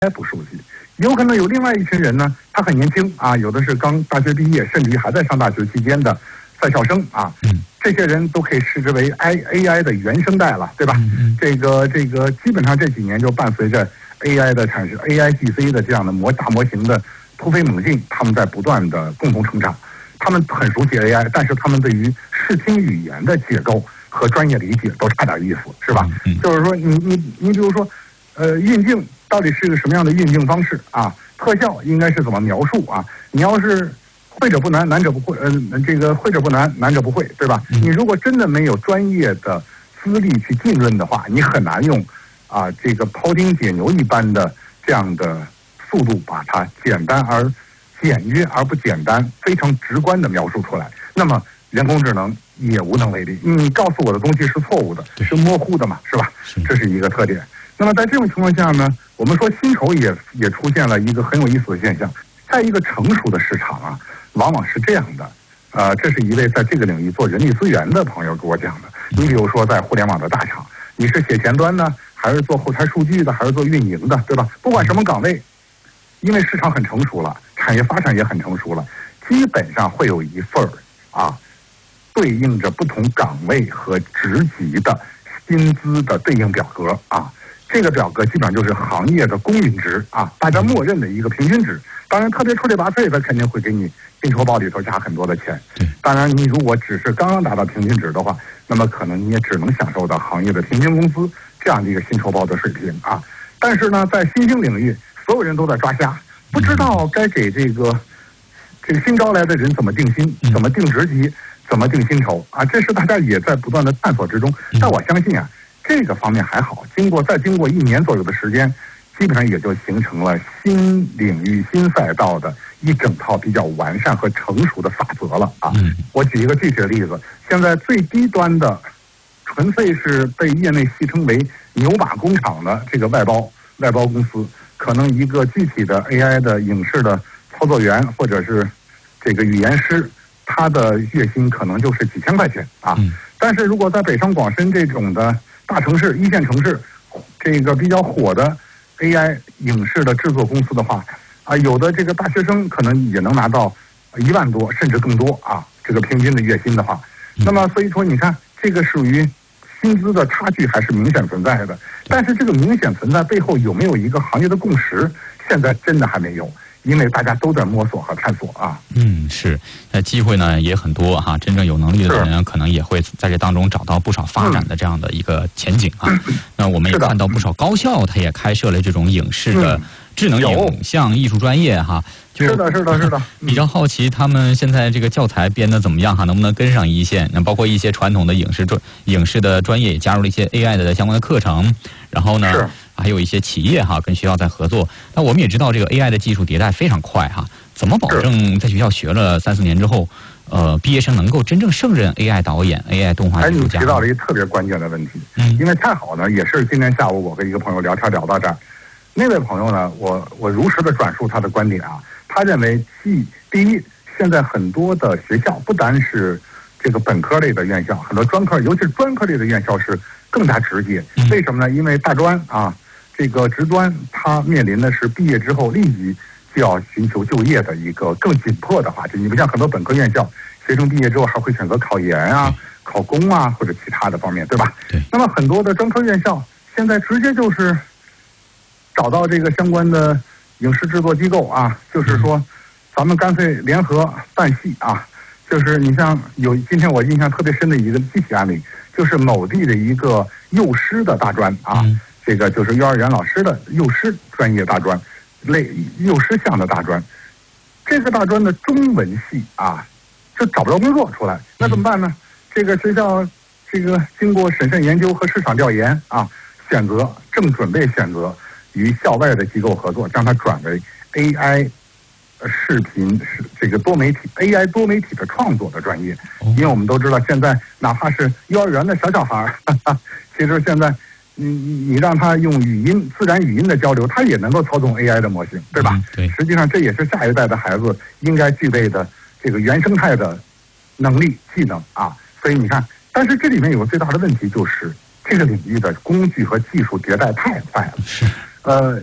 不熟悉。有可能有另外一群人呢，他很年轻啊，有的是刚大学毕业，甚至于还在上大学期间的在校生啊，这些人都可以视之为 AI 的原生代了，对吧？这个基本上这几年就伴随着 AI 的产生 ，AIGC 的这样的大模型的突飞猛进，他们在不断的共同成长。他们很熟悉 AI， 但是他们对于视听语言的结构和专业理解都差点意思，是吧？就是说你比如说，运镜到底是个什么样的运镜方式啊？特效应该是怎么描述啊？你要是会者不难，难者不会，这个会者不难，难者不会，对吧？你如果真的没有专业的资历去浸润的话，你很难用这个庖丁解牛一般的这样的速度把它简约而不简单，非常直观的描述出来。那么人工智能也无能为力，你告诉我的东西是错误的，是模糊的嘛，是吧？这是一个特点。那么在这种情况下呢，我们说薪酬也出现了一个很有意思的现象。在一个成熟的市场啊，往往是这样的。这是一位在这个领域做人力资源的朋友给我讲的。你比如说在互联网的大厂，你是写前端呢，还是做后台数据的，还是做运营的，对吧？不管什么岗位，因为市场很成熟了，产业发展也很成熟了，基本上会有一份对应着不同岗位和职级的薪资的对应表格啊。这个表格基本上就是行业的公允值啊，大家默认的一个平均值。当然，特别出类拔萃的肯定会给你薪酬包里头加很多的钱。当然，你如果只是刚刚达到平均值的话，那么可能你也只能享受到行业的平均工资这样的一个薪酬包的水平啊。但是呢，在新兴领域，所有人都在抓瞎，不知道该给这个新招来的人怎么定薪，怎么定职级，怎么定薪酬啊。这是大家也在不断的探索之中。但我相信啊，这个方面还好，经过1年左右的时间，基本上也就形成了新领域、新赛道的一整套比较完善和成熟的法则了啊。我举一个具体的例子，现在最低端的，纯粹是被业内戏称为牛把工厂的这个外包公司，可能一个具体的 AI 的影视的操作员或者是这个语言师，他的月薪可能就是几千块钱啊。但是如果在北上广深这种的大城市、一线城市，这个比较火的 AI 影视的制作公司的话，有的这个大学生可能也能拿到1万多甚至更多啊，这个平均的月薪的话，那么所以说你看，这个属于薪资的差距还是明显存在的。但是这个明显存在背后有没有一个行业的共识，现在真的还没有。因为大家都在摸索和探索啊。 是，机会呢也很多哈，真正有能力的人可能也会在这当中找到不少发展的这样的一个前景啊。那我们也看到不少高校，它也开设了这种影视的智能影像艺术专业哈。 是的。 比较好奇他们现在这个教材编得怎么样哈，能不能跟上一线？那包括一些传统的影视的专业也加入了一些 AI 的相关的课程，然后呢，还有一些企业哈跟学校在合作。那我们也知道这个 AI 的技术迭代非常快哈，怎么保证在学校学了3-4年之后，毕业生能够真正胜任 AI 导演、AI 动画艺术家？ 你提到了一个特别关键的问题，因为太好呢，也是今天下午我跟一个朋友聊天聊到这儿，那位朋友呢，我如实的转述他的观点啊，他认为第一，现在很多的学校不单是这个本科类的院校，很多专科，尤其是专科类的院校是更加直接。为什么呢？因为大专啊，这个职专它面临的是毕业之后立即就要寻求就业的一个更紧迫的话题。你不像很多本科院校，学生毕业之后还会选择考研啊、考公啊或者其他的方面，对吧？那么很多的专科院校现在直接就是找到这个相关的影视制作机构啊，就是说咱们干脆联合办戏啊。就是你像今天我印象特别深的一个具体案例，就是某地的一个幼师的大专啊，这个就是幼儿园老师的幼师专业大专，幼师项的大专，这个大专的中文系啊，就找不着工作出来，那怎么办呢？这个学校这个经过审慎研究和市场调研啊，正准备选择与校外的机构合作，将它转为 AI 视频这个多媒体 AI 多媒体的创作的专业。因为我们都知道，现在哪怕是幼儿园的小孩其实现在你让他用自然语音的交流，他也能够操纵 AI 的模型，对吧？ 对， 实际上这也是下一代的孩子应该具备的这个原生态的能力技能啊。所以你看，但是这里面有个最大的问题，就是这个领域的工具和技术迭代太快了。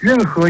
任何